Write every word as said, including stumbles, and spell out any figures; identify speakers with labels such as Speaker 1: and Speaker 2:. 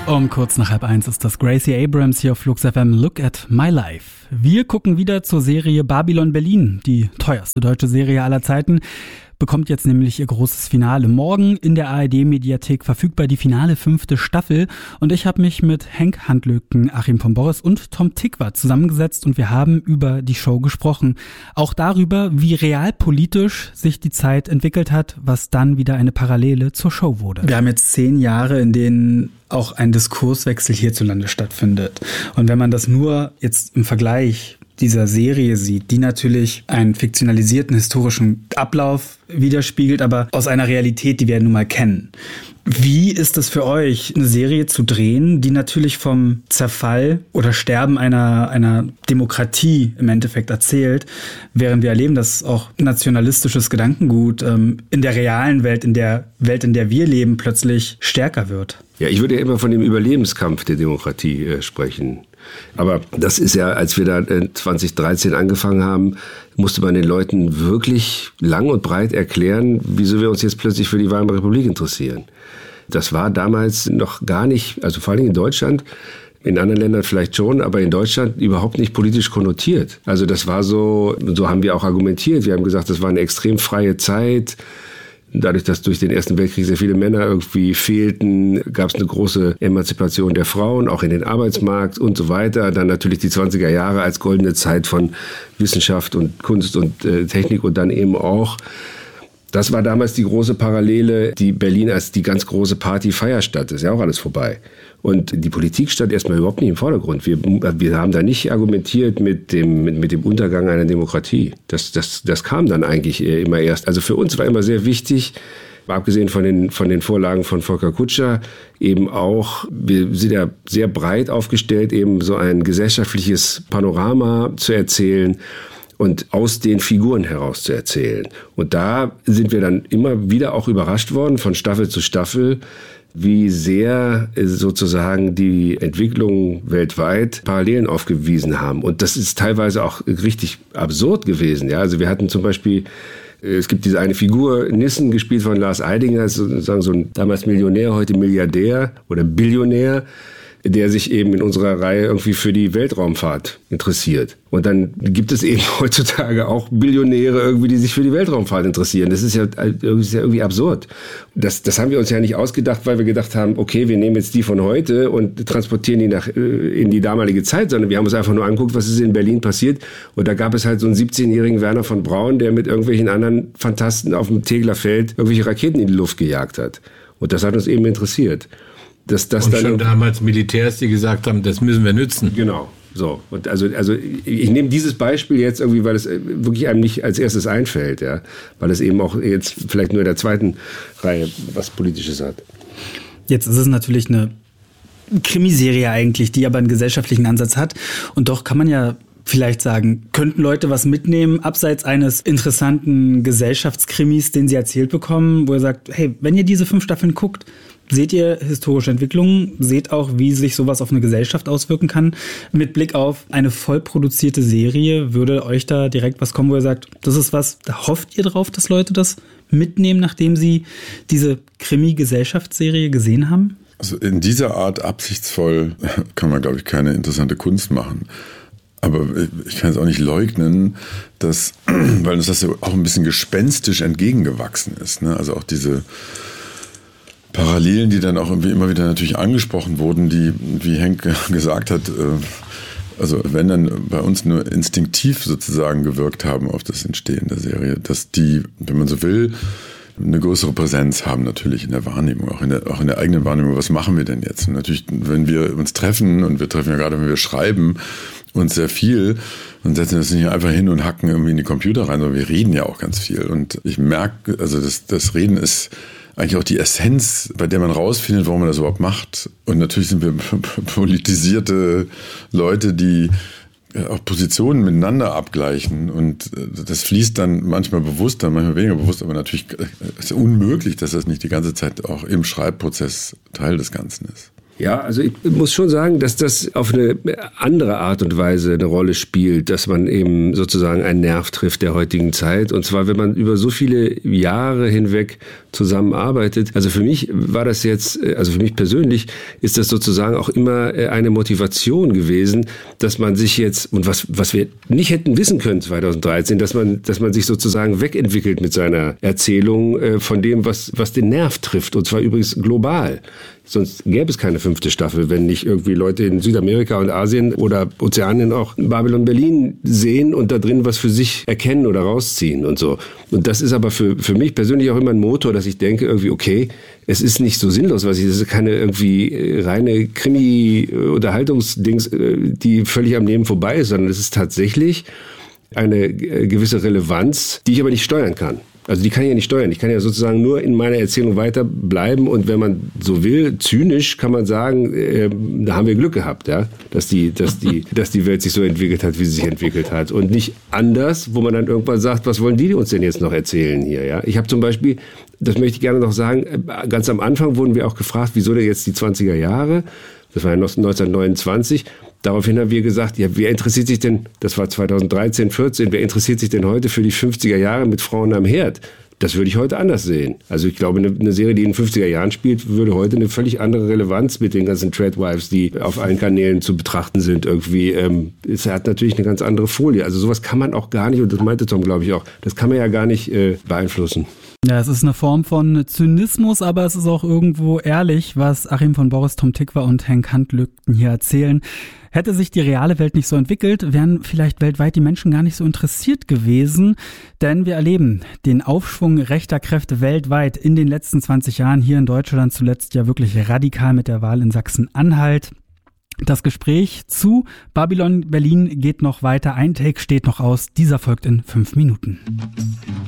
Speaker 1: Um kurz nach halb eins ist das Gracie Abrams hier auf Flux F M. Look at my life. Wir gucken wieder zur Serie Babylon Berlin, die teuerste deutsche Serie aller Zeiten. Bekommt jetzt nämlich ihr großes Finale. Morgen in der A R D-Mediathek verfügbar die finale fünfte Staffel. Und ich habe mich mit Henk Handlöken, Achim von Boris und Tom Tykwer zusammengesetzt und wir haben über die Show gesprochen. Auch darüber, wie realpolitisch sich die Zeit entwickelt hat, was dann wieder eine Parallele zur Show wurde. Wir haben jetzt zehn Jahre, in denen auch ein Diskurswechsel hierzulande stattfindet. Und wenn man das nur jetzt im Vergleich dieser Serie sieht, die natürlich einen fiktionalisierten historischen Ablauf widerspiegelt, aber aus einer Realität, die wir nun mal kennen. Wie ist es für euch, eine Serie zu drehen, die natürlich vom Zerfall oder Sterben einer, einer Demokratie im Endeffekt erzählt, während wir erleben, dass auch nationalistisches Gedankengut ähm, in der realen Welt, in der Welt, in der wir leben, plötzlich stärker wird?
Speaker 2: Ja, ich würde ja immer von dem Überlebenskampf der Demokratie äh, sprechen. Aber das ist ja, als wir da zwanzig dreizehn angefangen haben, musste man den Leuten wirklich lang und breit erklären, wieso wir uns jetzt plötzlich für die Weimarer Republik interessieren. Das war damals noch gar nicht, also vor allem in Deutschland, in anderen Ländern vielleicht schon, aber in Deutschland überhaupt nicht politisch konnotiert. Also das war so, so haben wir auch argumentiert. Wir haben gesagt, das war eine extrem freie Zeit. Dadurch, dass durch den Ersten Weltkrieg sehr viele Männer irgendwie fehlten, gab es eine große Emanzipation der Frauen, auch in den Arbeitsmarkt und so weiter. Dann natürlich die zwanziger Jahre als goldene Zeit von Wissenschaft und Kunst und äh, Technik und dann eben auch. Das war damals die große Parallele, die Berlin als die ganz große Party-Feierstadt. Ist ja auch alles vorbei. Und die Politik stand erstmal überhaupt nicht im Vordergrund. Wir, wir haben da nicht argumentiert mit dem, mit, mit dem Untergang einer Demokratie. Das, das, das kam dann eigentlich immer erst. Also für uns war immer sehr wichtig, abgesehen von den, von den Vorlagen von Volker Kutscher, eben auch, wir sind ja sehr breit aufgestellt, eben so ein gesellschaftliches Panorama zu erzählen und aus den Figuren heraus zu erzählen. Und da sind wir dann immer wieder auch überrascht worden, von Staffel zu Staffel, wie sehr sozusagen die Entwicklungen weltweit Parallelen aufgewiesen haben. Und das ist teilweise auch richtig absurd gewesen. Ja, also wir hatten zum Beispiel, es gibt diese eine Figur, Nissen, gespielt von Lars Eidinger, sozusagen so ein damals Millionär, heute Milliardär oder Billionär, der sich eben in unserer Reihe irgendwie für die Weltraumfahrt interessiert. Und dann gibt es eben heutzutage auch Billionäre irgendwie, die sich für die Weltraumfahrt interessieren. Das ist ja, das ist ja irgendwie absurd. Das, das haben wir uns ja nicht ausgedacht, weil wir gedacht haben, okay, wir nehmen jetzt die von heute und transportieren die nach, in die damalige Zeit, sondern wir haben uns einfach nur angeguckt, was ist in Berlin passiert. Und da gab es halt so einen siebzehnjährigen Werner von Braun, der mit irgendwelchen anderen Fantasten auf dem Tegeler Feld irgendwelche Raketen in die Luft gejagt hat. Und das hat uns eben interessiert. Dass das
Speaker 3: und
Speaker 2: dann
Speaker 3: schon damals Militärs, die gesagt haben, das müssen wir nützen.
Speaker 2: Genau, so. Und also, also ich nehme dieses Beispiel jetzt irgendwie, weil es wirklich einem nicht als erstes einfällt, ja, weil es eben auch jetzt vielleicht nur in der zweiten Reihe was Politisches hat.
Speaker 1: Jetzt ist es natürlich eine Krimiserie eigentlich, die aber einen gesellschaftlichen Ansatz hat. Und doch kann man ja vielleicht sagen, könnten Leute was mitnehmen, abseits eines interessanten Gesellschaftskrimis, den sie erzählt bekommen, wo er sagt, hey, wenn ihr diese fünf Staffeln guckt, seht ihr historische Entwicklungen, seht auch, wie sich sowas auf eine Gesellschaft auswirken kann. Mit Blick auf eine vollproduzierte Serie würde euch da direkt was kommen, wo ihr sagt, das ist was, da hofft ihr drauf, dass Leute das mitnehmen, nachdem sie diese Krimi-Gesellschaftsserie gesehen haben?
Speaker 4: Also in dieser Art absichtsvoll kann man, glaube ich, keine interessante Kunst machen. Aber ich kann es auch nicht leugnen, dass, weil uns das ja auch ein bisschen gespenstisch entgegengewachsen ist, ne? Also auch diese Parallelen, die dann auch irgendwie immer wieder natürlich angesprochen wurden, die, wie Henk gesagt hat, also wenn dann bei uns nur instinktiv sozusagen gewirkt haben auf das Entstehen der Serie, dass die, wenn man so will, eine größere Präsenz haben natürlich in der Wahrnehmung, auch in der, auch in der eigenen Wahrnehmung. Was machen wir denn jetzt? Und natürlich, wenn wir uns treffen, und wir treffen ja gerade, wenn wir schreiben, uns sehr viel und setzen das nicht einfach hin und hacken irgendwie in die Computer rein, sondern wir reden ja auch ganz viel. Und ich merke, also das, das Reden ist eigentlich auch die Essenz, bei der man rausfindet, warum man das überhaupt macht. Und natürlich sind wir politisierte Leute, die auch Positionen miteinander abgleichen. Und das fließt dann manchmal bewusster, manchmal weniger bewusst. Aber natürlich ist es unmöglich, dass das nicht die ganze Zeit auch im Schreibprozess Teil des Ganzen ist.
Speaker 2: Ja, also ich muss schon sagen, dass das auf eine andere Art und Weise eine Rolle spielt, dass man eben sozusagen einen Nerv trifft der heutigen Zeit. Und zwar, wenn man über so viele Jahre hinweg zusammenarbeitet. Also für mich war das jetzt, also für mich persönlich ist das sozusagen auch immer eine Motivation gewesen, dass man sich jetzt, und was, was wir nicht hätten wissen können zweitausenddreizehn, dass man, dass man sich sozusagen wegentwickelt mit seiner Erzählung von dem, was, was den Nerv trifft. Und zwar übrigens global. Sonst gäbe es keine fünfte Staffel, wenn nicht irgendwie Leute in Südamerika und Asien oder Ozeanien auch Babylon Berlin sehen und da drin was für sich erkennen oder rausziehen und so. Und das ist aber für, für mich persönlich auch immer ein Motor, dass ich denke irgendwie, okay, es ist nicht so sinnlos, was ich, das ist keine irgendwie reine Krimi-Unterhaltungsdings, die völlig am Leben vorbei ist, sondern es ist tatsächlich eine gewisse Relevanz, die ich aber nicht steuern kann. Also die kann ich ja nicht steuern. Ich kann ja sozusagen nur in meiner Erzählung weiterbleiben und wenn man so will, zynisch kann man sagen, äh, da haben wir Glück gehabt, ja, dass die, dass die, dass die Welt sich so entwickelt hat, wie sie sich entwickelt hat und nicht anders, wo man dann irgendwann sagt, was wollen die uns denn jetzt noch erzählen hier, ja? Ich habe zum Beispiel, das möchte ich gerne noch sagen, ganz am Anfang wurden wir auch gefragt, wieso denn jetzt die zwanziger Jahre? Das war ja neunzehnhundertneunundzwanzig. Daraufhin haben wir gesagt, ja, wer interessiert sich denn, das war zweitausenddreizehn, vierzehn, wer interessiert sich denn heute für die fünfziger Jahre mit Frauen am Herd? Das würde ich heute anders sehen. Also ich glaube, eine, eine Serie, die in den fünfziger Jahren spielt, würde heute eine völlig andere Relevanz mit den ganzen Tradwives, die auf allen Kanälen zu betrachten sind, irgendwie. Ähm, es hat natürlich eine ganz andere Folie. Also sowas kann man auch gar nicht, und das meinte Tom, glaube ich, auch, das kann man ja gar nicht äh, beeinflussen.
Speaker 1: Ja, es ist eine Form von Zynismus, aber es ist auch irgendwo ehrlich, was Achim von Boris, Tom Tykwer und Henk Handlügten hier erzählen. Hätte sich die reale Welt nicht so entwickelt, wären vielleicht weltweit die Menschen gar nicht so interessiert gewesen. Denn wir erleben den Aufschwung rechter Kräfte weltweit in den letzten zwanzig Jahren, hier in Deutschland zuletzt ja wirklich radikal mit der Wahl in Sachsen-Anhalt. Das Gespräch zu Babylon Berlin geht noch weiter. Ein Take steht noch aus. Dieser folgt in fünf Minuten.